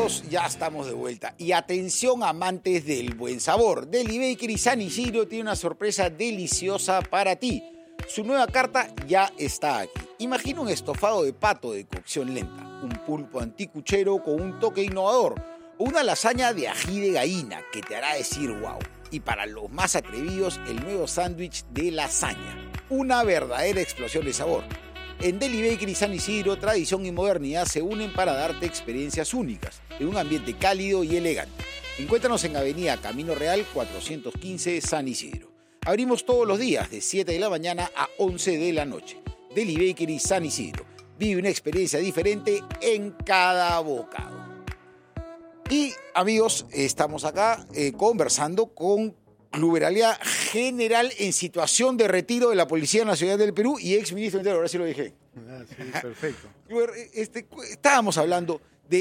amigos, ya estamos de vuelta. Y atención, amantes del buen sabor. Deli Bakery San Isidro tiene una sorpresa deliciosa para ti. Su nueva carta ya está aquí. Imagina un estofado de pato de cocción lenta, un pulpo anticuchero con un toque innovador, o una lasaña de ají de gallina que te hará decir wow. Y para los más atrevidos, el nuevo sándwich de lasaña. Una verdadera explosión de sabor. En Deli Bakery San Isidro, tradición y modernidad se unen para darte experiencias únicas, en un ambiente cálido y elegante. Encuéntranos en Avenida Camino Real 415 San Isidro. Abrimos todos los días de 7 de la mañana a 11 de la noche. Deli Bakery San Isidro. Vive una experiencia diferente en cada bocado. Y amigos, estamos acá conversando con Cluberalia, general en situación de retiro de la Policía Nacional del Perú y ex ministro del Interior, ahora sí lo dije. Sí, perfecto. Estábamos hablando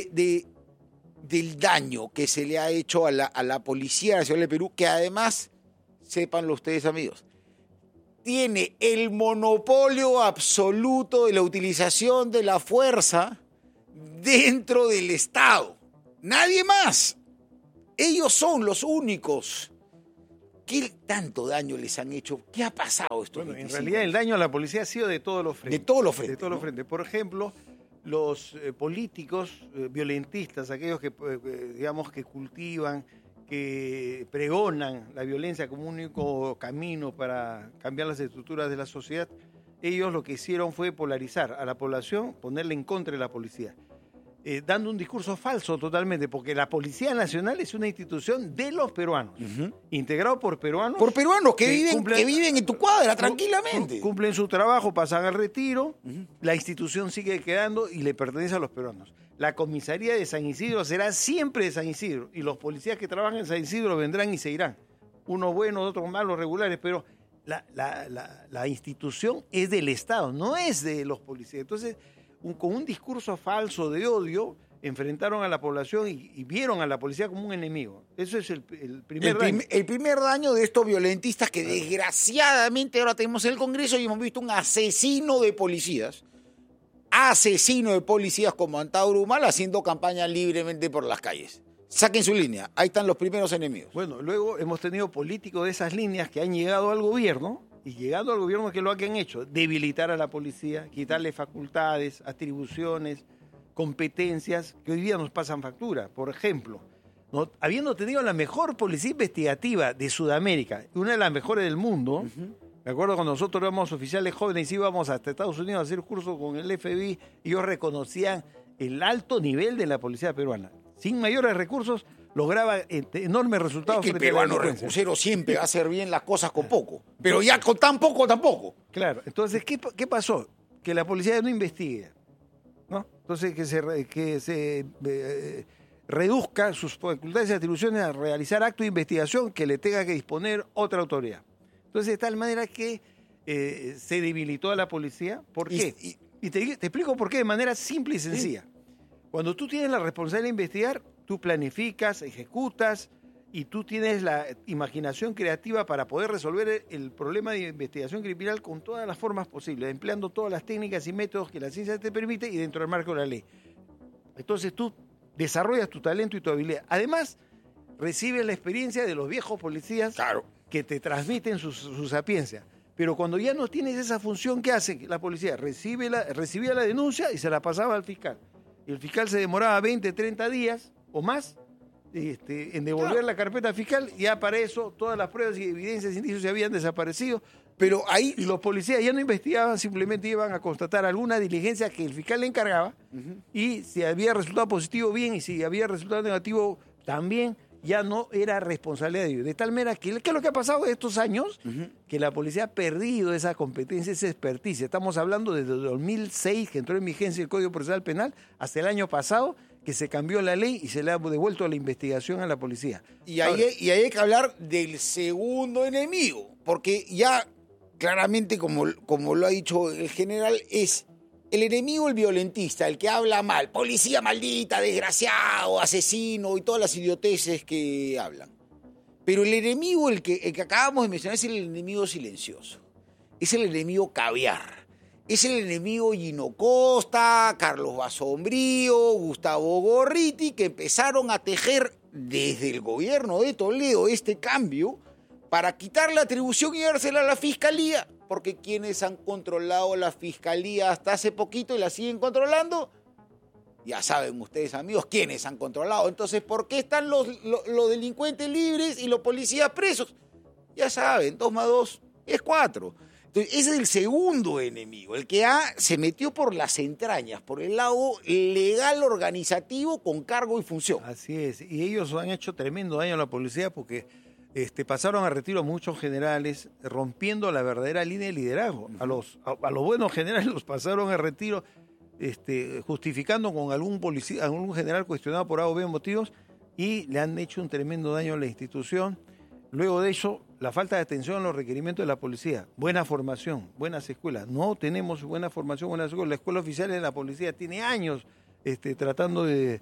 del daño que se le ha hecho a la Policía Nacional del Perú, que además, sépanlo ustedes amigos, tiene el monopolio absoluto de la utilización de la fuerza dentro del Estado. Nadie más. Ellos son los únicos. ¿Qué tanto daño les han hecho? ¿Qué ha pasado estos 25 En realidad el daño a la policía ha sido de todos los frentes. De todos los frentes. De todos los frentes. Por ejemplo, los políticos violentistas, aquellos que, digamos, que cultivan, que pregonan la violencia como único camino para cambiar las estructuras de la sociedad, ellos lo que hicieron fue polarizar a la población, ponerle en contra de la policía. Dando un discurso falso totalmente, porque la Policía Nacional es una institución de los peruanos, integrado por peruanos. Por peruanos que viven en tu cuadra tranquilamente. Cumplen su trabajo, pasan al retiro, la institución sigue quedando y le pertenece a los peruanos. La comisaría de San Isidro será siempre de San Isidro, y los policías que trabajan en San Isidro vendrán y se irán. Unos buenos, otros malos, regulares, pero la institución es del Estado, no es de los policías. Entonces, con un discurso falso de odio, enfrentaron a la población y vieron a la policía como un enemigo. Eso es el primer daño. El primer daño de estos violentistas que desgraciadamente ahora tenemos en el Congreso y hemos visto un asesino de policías como Antauro Humala haciendo campaña libremente por las calles. Saquen su línea, ahí están los primeros enemigos. Bueno, luego hemos tenido políticos de esas líneas que han llegado al gobierno. Y llegando al gobierno, ¿qué es lo que han hecho? Debilitar a la policía, quitarle facultades, atribuciones, competencias que hoy día nos pasan factura. Por ejemplo, habiendo tenido la mejor policía investigativa de Sudamérica, una de las mejores del mundo, me acuerdo cuando nosotros éramos oficiales jóvenes y íbamos hasta Estados Unidos a hacer cursos con el FBI, y ellos reconocían el alto nivel de la policía peruana. Sin mayores recursos, lograba enormes resultados. Es que el peruano recusero siempre va a hacer bien las cosas con poco, pero ya con tan poco tampoco. Claro, entonces, ¿qué pasó? Que la policía no investigue, ¿no? Entonces, que se reduzca sus facultades y atribuciones a realizar actos de investigación que le tenga que disponer otra autoridad. Entonces, de tal manera que se debilitó a la policía. ¿Por qué? Y te explico por qué de manera simple y sencilla. ¿Sí? Cuando tú tienes la responsabilidad de investigar, tú planificas, ejecutas y tú tienes la imaginación creativa para poder resolver el problema de investigación criminal con todas las formas posibles, empleando todas las técnicas y métodos que la ciencia te permite y dentro del marco de la ley. Entonces tú desarrollas tu talento y tu habilidad. Además, recibes la experiencia de los viejos policías que te transmiten su sapiencia. Pero cuando ya no tienes esa función, ¿qué hace la policía? Recibía la denuncia y se la pasaba al fiscal. Y el fiscal se demoraba 20, 30 días o más en devolver la carpeta fiscal. Ya para eso todas las pruebas y evidencias y indicios se habían desaparecido. Pero ahí... Y los policías ya no investigaban, simplemente iban a constatar alguna diligencia que el fiscal le encargaba. Y si había resultado positivo, bien, y si había resultado negativo, también. Ya no era responsabilidad de ellos. De tal manera que, ¿qué es lo que ha pasado estos años? Que la policía ha perdido esa competencia, esa experticia. Estamos hablando desde 2006, que entró en vigencia el Código Procesal Penal, hasta el año pasado, que se cambió la ley y se le ha devuelto la investigación a la policía. Y ahí hay que hablar del segundo enemigo, porque ya claramente, como lo ha dicho el general, es el enemigo, el violentista, el que habla mal, policía maldita, desgraciado, asesino y todas las idioteces que hablan. Pero el enemigo, el que acabamos de mencionar, es el enemigo silencioso. Es el enemigo caviar. es el enemigo Gino Costa, Carlos Basombrío, Gustavo Gorriti, que empezaron a tejer desde el gobierno de Toledo este cambio para quitar la atribución y dársela a la Fiscalía, porque quienes han controlado la Fiscalía hasta hace poquito y la siguen controlando, ya saben ustedes, amigos, quiénes han controlado. Entonces, ¿por qué están los delincuentes libres y los policías presos? Ya saben, 2 más 2 es 4. Entonces, ese es el segundo enemigo, el que se metió por las entrañas, por el lado legal organizativo con cargo y función. Así es, y ellos han hecho tremendo daño a la policía porque pasaron a retiro a muchos generales, rompiendo la verdadera línea de liderazgo. A los buenos generales los pasaron a retiro, justificando con algún general cuestionado por A o B motivos, y le han hecho un tremendo daño a la institución. Luego de eso, la falta de atención a los requerimientos de la policía, buena formación, buenas escuelas. No tenemos buena formación, buenas escuelas. La escuela oficial de la policía tiene años tratando de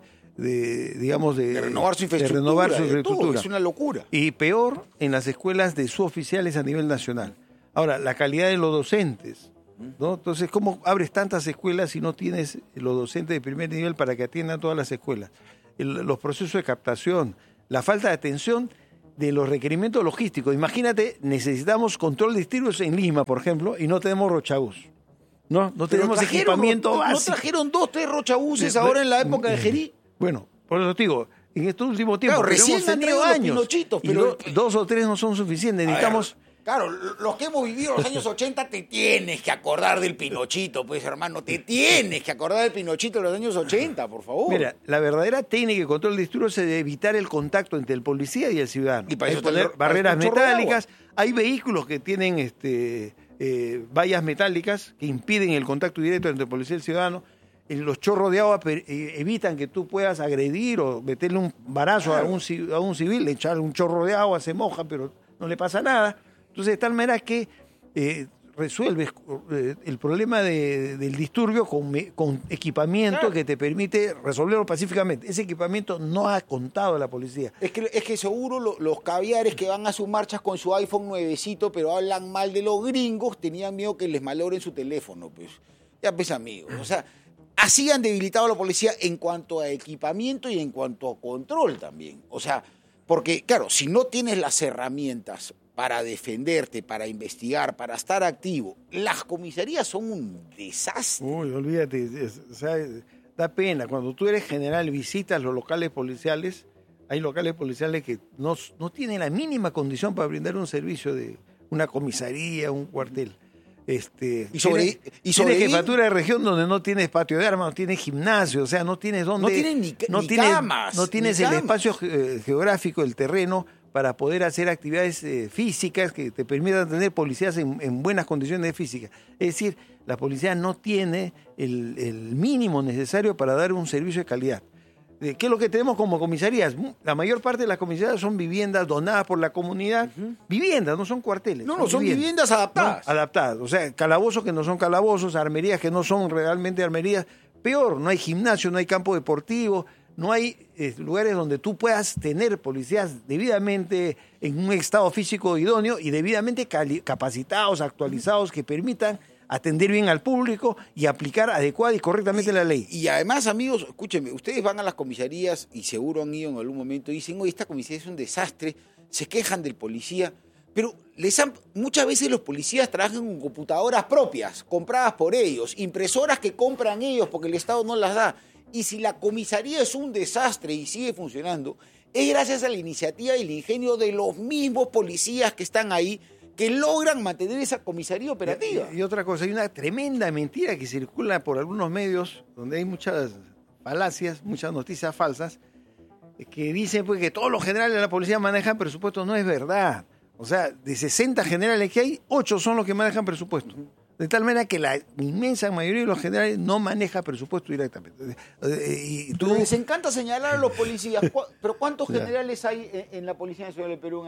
renovar su infraestructura. Todo, es una locura. Y peor en las escuelas de suboficiales a nivel nacional. Ahora, la calidad de los docentes, ¿no? Entonces, ¿cómo abres tantas escuelas si no tienes los docentes de primer nivel para que atiendan todas las escuelas? Los procesos de captación, la falta de atención de los requerimientos logísticos. Imagínate, necesitamos control de disturbios en Lima, por ejemplo, y no tenemos rochaús. No tenemos equipamiento básico. ¿No trajeron 2, 3 rochabuses ahora en la época de Gerí? Bueno, por eso te digo, en estos últimos tiempos, claro, recién hemos tenido años, pero 2 o 3 no son suficientes, necesitamos... Claro, los que hemos vivido los años 80 te tienes que acordar del Pinochito, pues hermano, te tienes que acordar del Pinochito de los años 80, por favor. Mira, la verdadera técnica de control de disturbios es de evitar el contacto entre el policía y el ciudadano. Y para eso poner barreras metálicas, hay vehículos que tienen vallas metálicas que impiden el contacto directo entre el policía y el ciudadano. Los chorros de agua evitan que tú puedas agredir o meterle un barazo a un civil, echarle un chorro de agua, se moja, pero no le pasa nada. Entonces, de tal manera que resuelves el problema del disturbio con equipamiento que te permite resolverlo pacíficamente. Ese equipamiento no ha contado a la policía. Es que seguro los caviares que van a sus marchas con su iPhone nuevecito, pero hablan mal de los gringos, tenían miedo que les malogren su teléfono. Pues. Ya pues, amigos, o sea, así han debilitado a la policía en cuanto a equipamiento y en cuanto a control también. O sea, porque, claro, si no tienes las herramientas para defenderte, para investigar, para estar activo, las comisarías son un desastre. Uy, olvídate, o sea, da pena. Cuando tú eres general, visitas los locales policiales, hay locales policiales que no tienen la mínima condición para brindar un servicio de una comisaría, un cuartel. Tienes jefatura de región donde no tienes patio de armas, no tienes gimnasio, o sea, no tienes dónde... No tienes camas. No tienes el espacio geográfico, el terreno, para poder hacer actividades físicas que te permitan tener policías en buenas condiciones físicas. Es decir, la policía no tiene el mínimo necesario para dar un servicio de calidad. ¿Qué es lo que tenemos como comisarías? La mayor parte de las comisarías son viviendas donadas por la comunidad. Viviendas, no son cuarteles. No, son viviendas adaptadas. No, adaptadas. O sea, calabozos que no son calabozos, armerías que no son realmente armerías. Peor, no hay gimnasio, no hay campo deportivo, no hay lugares donde tú puedas tener policías debidamente en un estado físico idóneo y debidamente capacitados, actualizados, que permitan atender bien al público y aplicar adecuada y correctamente la ley. Y además, amigos, escúchenme, ustedes van a las comisarías y seguro han ido en algún momento y dicen, oye, esta comisaría es un desastre, se quejan del policía, pero muchas veces los policías trabajan con computadoras propias, compradas por ellos, impresoras que compran ellos porque el Estado no las da. Y si la comisaría es un desastre y sigue funcionando, es gracias a la iniciativa y el ingenio de los mismos policías que están ahí, que logran mantener esa comisaría operativa. Y otra cosa, hay una tremenda mentira que circula por algunos medios, donde hay muchas falacias, muchas noticias falsas, que dicen pues que todos los generales de la policía manejan presupuestos. No es verdad. O sea, de 60 generales que hay, 8 son los que manejan presupuesto. De tal manera que la inmensa mayoría de los generales no maneja presupuesto directamente. Pero les encanta señalar a los policías. ¿Pero cuántos generales hay en la Policía Nacional del Perú?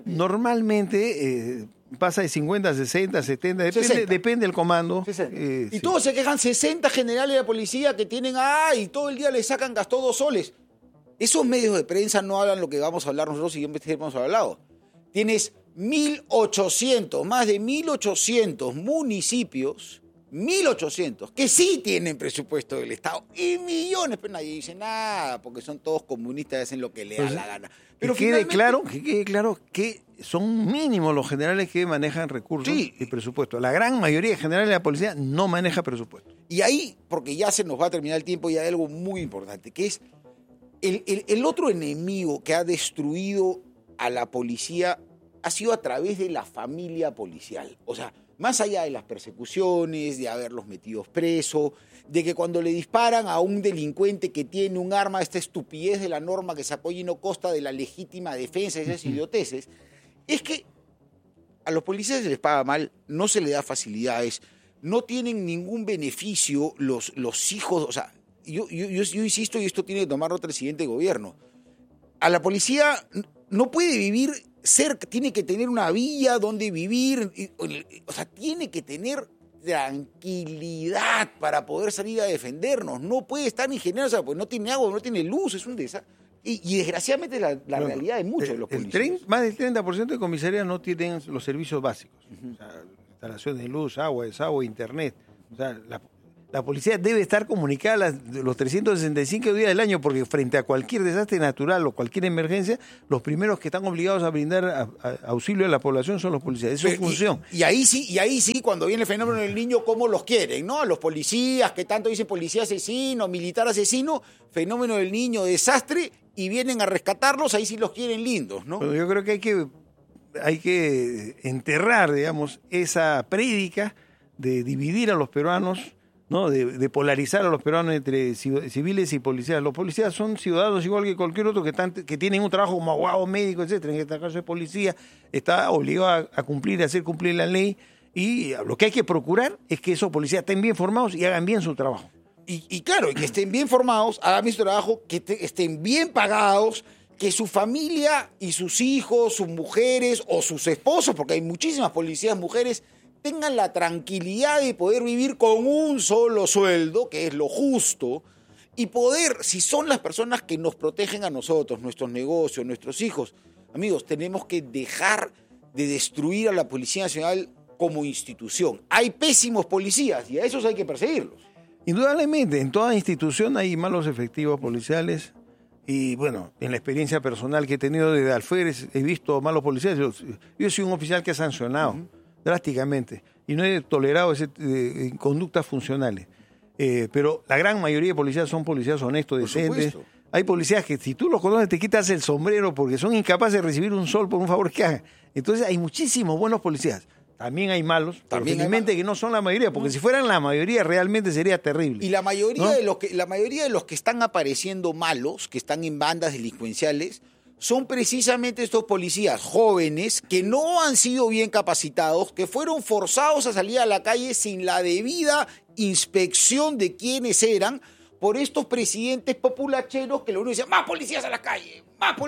Normalmente pasa de 50 a 60, 70, depende del comando. Y todos se quejan, 60 generales de la policía que tienen, y todo el día le sacan, gastó 2 soles. Esos medios de prensa no hablan lo que vamos a hablar nosotros y hemos hablado. Tienes 1.800, más de 1.800 municipios 1.800, que sí tienen presupuesto del Estado, y millones, pero nadie dice nada, porque son todos comunistas y hacen lo que le da la gana. Pero que quede claro que son mínimos los generales que manejan recursos y presupuesto. La gran mayoría de generales de la policía no maneja presupuesto. Y ahí, porque ya se nos va a terminar el tiempo, y hay algo muy importante, que es el otro enemigo que ha destruido a la policía ha sido a través de la familia policial. O sea, más allá de las persecuciones, de haberlos metidos presos, de que cuando le disparan a un delincuente que tiene un arma, esta estupidez de la norma que sacó Gino Costa de la legítima defensa, esas idioteces, es que a los policías se les paga mal, no se les da facilidades, no tienen ningún beneficio los hijos. O sea, yo insisto, y esto tiene que tomar otro siguiente gobierno. A la policía no puede vivir cerca, tiene que tener una villa donde vivir, o sea, tiene que tener tranquilidad para poder salir a defendernos. No puede estar ingeniero, o sea, pues no tiene agua, no tiene luz, es un desastre. Y desgraciadamente la realidad de muchos de los policías. Más del 30% de comisarías no tienen los servicios básicos. O sea, instalación de luz, agua, desagüe, internet. O sea, la policía debe estar comunicada los 365 días del año, porque frente a cualquier desastre natural o cualquier emergencia, los primeros que están obligados a brindar auxilio a la población son los policías. Eso es su función. Y ahí sí, cuando viene el fenómeno del niño, cómo los quieren, ¿no? A los policías, que tanto dicen policía asesino, militar asesino, fenómeno del niño, desastre, y vienen a rescatarlos, ahí sí los quieren lindos, ¿no? Pero yo creo que hay que enterrar, digamos, esa prédica de dividir a los peruanos, ¿no? De polarizar a los peruanos entre civiles y policías. Los policías son ciudadanos igual que cualquier otro que tienen un trabajo como abogado, médico, etcétera. En este caso es policía, está obligado a cumplir, a hacer cumplir la ley, y lo que hay que procurar es que esos policías estén bien formados y hagan bien su trabajo. Y claro, y que estén bien formados, hagan bien su trabajo, que estén bien pagados, que su familia y sus hijos, sus mujeres o sus esposos, porque hay muchísimas policías mujeres, tengan la tranquilidad de poder vivir con un solo sueldo, que es lo justo, y poder, si son las personas que nos protegen a nosotros, nuestros negocios, nuestros hijos, amigos, tenemos que dejar de destruir a la Policía Nacional como institución. Hay pésimos policías y a esos hay que perseguirlos. Indudablemente, en toda institución hay malos efectivos policiales. Y bueno, en la experiencia personal que he tenido desde alférez, he visto malos policías. Yo soy un oficial que ha sancionado drásticamente y no he tolerado conductas funcionales. Pero la gran mayoría de policías son policías honestos, decentes. Hay policías que si tú los conoces te quitas el sombrero porque son incapaces de recibir un sol por un favor que hagan. Entonces hay muchísimos buenos policías. También hay malos, felizmente que no son la mayoría, porque si fueran la mayoría realmente sería terrible. Y la mayoría, ¿no? La mayoría de los que están apareciendo malos, que están en bandas delincuenciales, son precisamente estos policías jóvenes que no han sido bien capacitados, que fueron forzados a salir a la calle sin la debida inspección de quiénes eran por estos presidentes populacheros que lo único decían, más policías a la calle,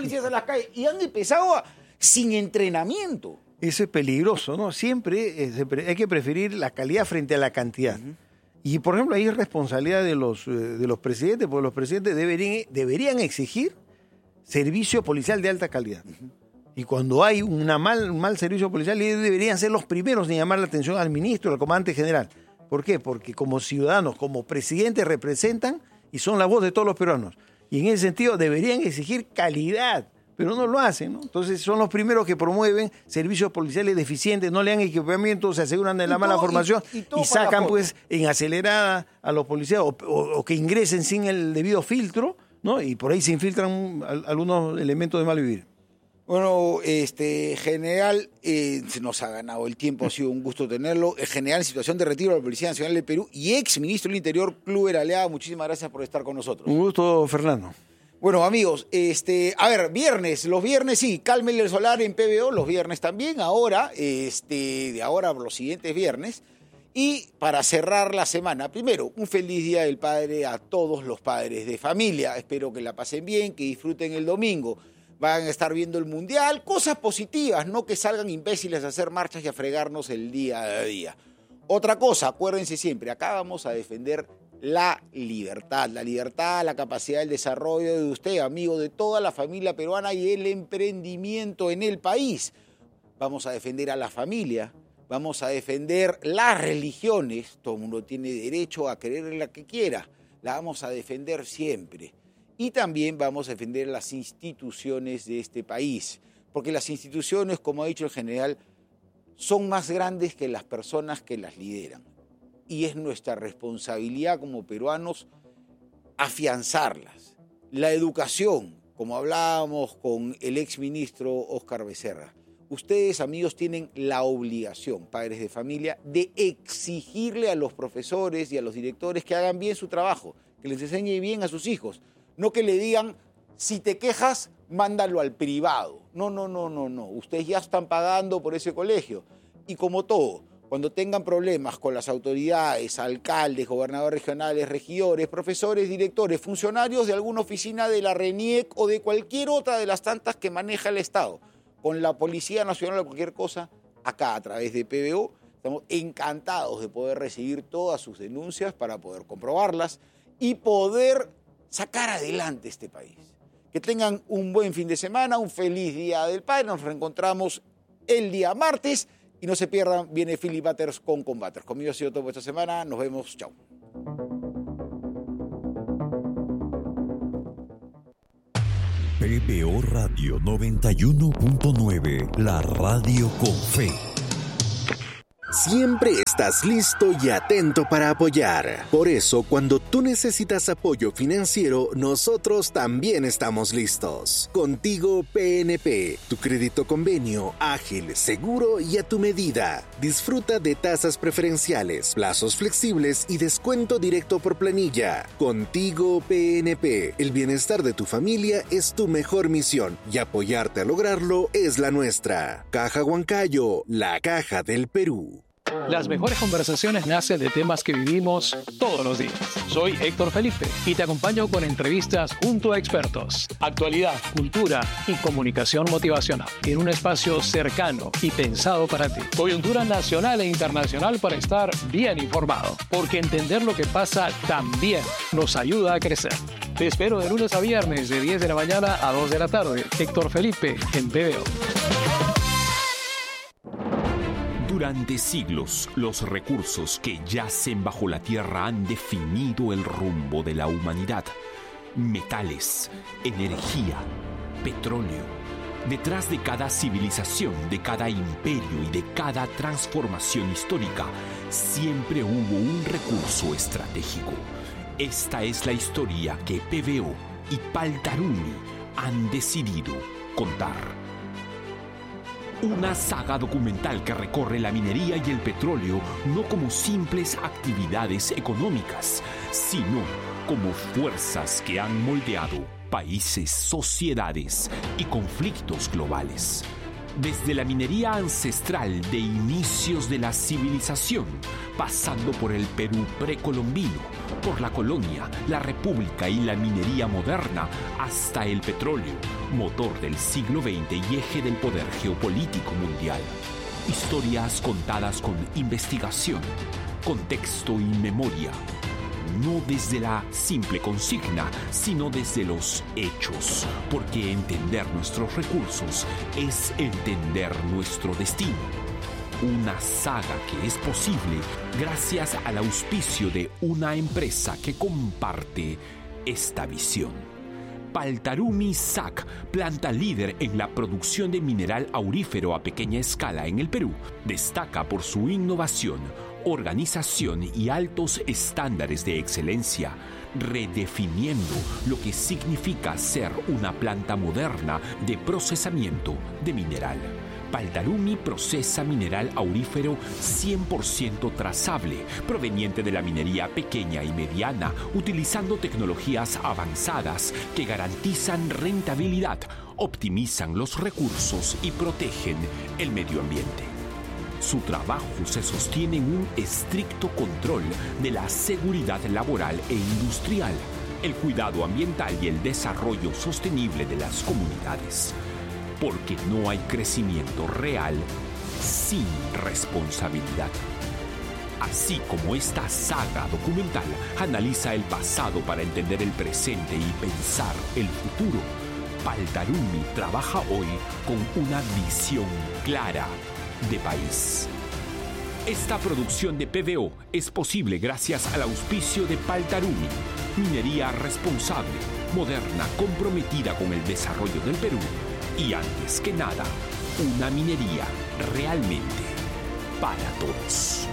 y han empezado sin entrenamiento. Eso es peligroso, ¿no? Siempre hay que preferir la calidad frente a la cantidad. Y, por ejemplo, ahí es responsabilidad de los presidentes, porque los presidentes deberían exigir servicio policial de alta calidad. Y cuando hay un mal servicio policial, ellos deberían ser los primeros en llamar la atención al ministro, al comandante general. ¿Por qué? Porque como ciudadanos, como presidentes, representan y son la voz de todos los peruanos. Y en ese sentido deberían exigir calidad, pero no lo hacen, ¿no? Entonces son los primeros que promueven servicios policiales deficientes, no le dan equipamiento, se aseguran de la mala formación y sacan pues en acelerada a los policías o que ingresen sin el debido filtro, ¿no? Y por ahí se infiltran algunos elementos de mal vivir. Bueno, general, se nos ha ganado el tiempo, ha sido un gusto tenerlo. El general en situación de retiro de la Policía Nacional del Perú y ex ministro del Interior, Kluber Aleada, muchísimas gracias por estar con nosotros. Un gusto, Fernando. Bueno, amigos, a ver, los viernes sí, cálmenle el solar en PBO, los viernes también, ahora, de ahora los siguientes viernes. Y para cerrar la semana, primero, un feliz Día del Padre a todos los padres de familia. Espero que la pasen bien, que disfruten el domingo. Van a estar viendo el Mundial, cosas positivas, no que salgan imbéciles a hacer marchas y a fregarnos el día a día. Otra cosa, acuérdense siempre, acá vamos a defender la libertad, la capacidad del desarrollo de usted, amigo de toda la familia peruana y el emprendimiento en el país. Vamos a defender a la familia, vamos a defender las religiones, todo el mundo tiene derecho a creer en la que quiera, la vamos a defender siempre. Y también vamos a defender las instituciones de este país, porque las instituciones, como ha dicho el general, son más grandes que las personas que las lideran. Y es nuestra responsabilidad como peruanos afianzarlas. La educación, como hablábamos con el exministro Óscar Becerra, ustedes, amigos, tienen la obligación, padres de familia, de exigirle a los profesores y a los directores que hagan bien su trabajo, que les enseñen bien a sus hijos. No que le digan, si te quejas, mándalo al privado. No. Ustedes ya están pagando por ese colegio. Y como todo, cuando tengan problemas con las autoridades, alcaldes, gobernadores regionales, regidores, profesores, directores, funcionarios de alguna oficina de la RENIEC o de cualquier otra de las tantas que maneja el Estado, con la Policía Nacional o cualquier cosa, acá a través de PBO, estamos encantados de poder recibir todas sus denuncias para poder comprobarlas y poder sacar adelante este país. Que tengan un buen fin de semana, un feliz Día del Padre. Nos reencontramos el día martes y no se pierdan, viene Philip Butters con Combaters. Conmigo ha sido todo por esta semana. Nos vemos. Chao. PBO Radio 91.9, la radio con fe. Siempre estás listo y atento para apoyar. Por eso, cuando tú necesitas apoyo financiero, nosotros también estamos listos. Contigo PNP, tu crédito convenio, ágil, seguro y a tu medida. Disfruta de tasas preferenciales, plazos flexibles y descuento directo por planilla. Contigo PNP, el bienestar de tu familia es tu mejor misión y apoyarte a lograrlo es la nuestra. Caja Huancayo, la caja del Perú. Las mejores conversaciones nacen de temas que vivimos todos los días. Soy Héctor Felipe y te acompaño con entrevistas junto a expertos, actualidad, cultura y comunicación motivacional en un espacio cercano y pensado para ti. Coyuntura nacional e internacional para estar bien informado, porque entender lo que pasa también nos ayuda a crecer. Te espero de lunes a viernes de 10 de la mañana a 2 de la tarde. Héctor Felipe en PBO. Durante siglos, los recursos que yacen bajo la tierra han definido el rumbo de la humanidad. Metales, energía, petróleo. Detrás de cada civilización, de cada imperio y de cada transformación histórica, siempre hubo un recurso estratégico. Esta es la historia que PBO y Paltarumi han decidido contar. Una saga documental que recorre la minería y el petróleo no como simples actividades económicas, sino como fuerzas que han moldeado países, sociedades y conflictos globales. Desde la minería ancestral de inicios de la civilización, pasando por el Perú precolombino, por la colonia, la república y la minería moderna, hasta el petróleo, motor del siglo XX y eje del poder geopolítico mundial. Historias contadas con investigación, contexto y memoria. No desde la simple consigna, sino desde los hechos, porque entender nuestros recursos es entender nuestro destino. Una saga que es posible gracias al auspicio de una empresa que comparte esta visión. Paltarumi SAC, planta líder en la producción de mineral aurífero a pequeña escala en el Perú, destaca por su innovación, organización y altos estándares de excelencia, redefiniendo lo que significa ser una planta moderna de procesamiento de mineral. Paltarumi procesa mineral aurífero 100% trazable, proveniente de la minería pequeña y mediana, utilizando tecnologías avanzadas que garantizan rentabilidad, optimizan los recursos y protegen el medio ambiente. Su trabajo se sostiene en un estricto control de la seguridad laboral e industrial, el cuidado ambiental y el desarrollo sostenible de las comunidades. Porque no hay crecimiento real sin responsabilidad. Así como esta saga documental analiza el pasado para entender el presente y pensar el futuro, Paltarumi trabaja hoy con una visión clara de país. Esta producción de PBO es posible gracias al auspicio de Paltarumi, minería responsable, moderna, comprometida con el desarrollo del Perú y, antes que nada, una minería realmente para todos.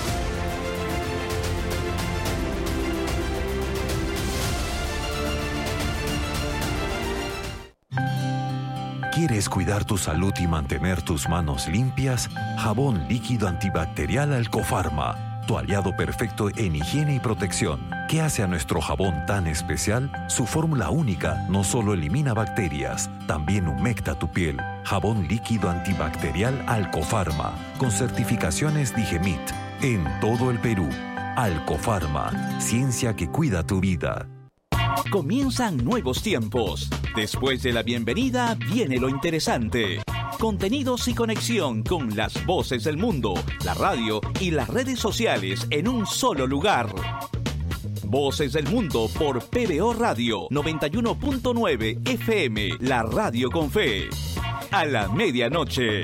¿Quieres cuidar tu salud y mantener tus manos limpias? Jabón líquido antibacterial Alcofarma, tu aliado perfecto en higiene y protección. ¿Qué hace a nuestro jabón tan especial? Su fórmula única no solo elimina bacterias, también humecta tu piel. Jabón líquido antibacterial Alcofarma, con certificaciones Digemit, en todo el Perú. Alcofarma, ciencia que cuida tu vida. Comienzan nuevos tiempos. Después de la bienvenida viene lo interesante. Contenidos y conexión con las voces del mundo, la radio y las redes sociales en un solo lugar. Voces del Mundo por PBO Radio 91.9 FM, la radio con fe. A la medianoche.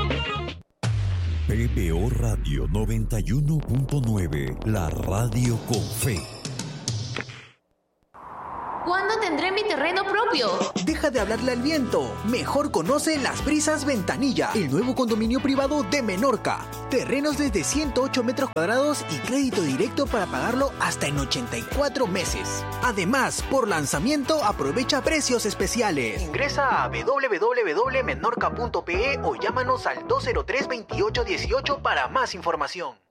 PBO Radio 91.9, la radio con fe. ¿Cuándo tendré mi terreno propio? Deja de hablarle al viento. Mejor conoce Las Brisas Ventanilla, el nuevo condominio privado de Menorca. Terrenos desde 108 metros cuadrados y crédito directo para pagarlo hasta en 84 meses. Además, por lanzamiento aprovecha precios especiales. Ingresa a www.menorca.pe o llámanos al 203-2818 para más información.